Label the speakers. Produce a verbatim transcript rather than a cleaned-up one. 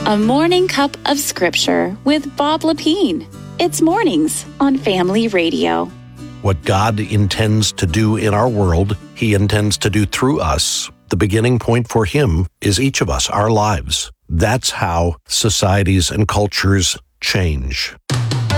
Speaker 1: A Morning Cup of Scripture with Bob Lepine. It's mornings on Family Radio.
Speaker 2: What God intends to do in our world, He intends to do through us. The beginning point for Him is each of us, our lives. That's how societies and cultures change.